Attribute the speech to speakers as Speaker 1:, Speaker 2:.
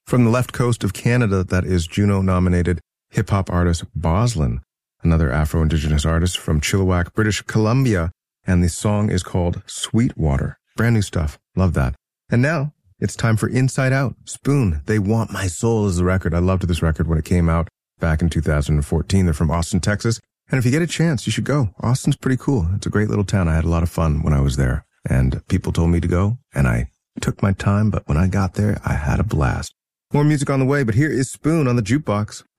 Speaker 1: From the left coast of Canada, that is Juno-nominated hip-hop artist Boslin, another Afro-Indigenous artist from Chilliwack, British Columbia, and the song is called Sweetwater. Brand new stuff. Love that. And now, it's time for Inside Out. Spoon, They Want My Soul is the record. I loved this record when it came out back in 2014. They're from Austin, Texas. And if you get a chance, you should go. Austin's pretty cool. It's a great little town. I had a lot of fun when I was there. And people told me to go, and I took my time, but when I got there, I had a blast. More music on the way, but here is Spoon on the Jukebox.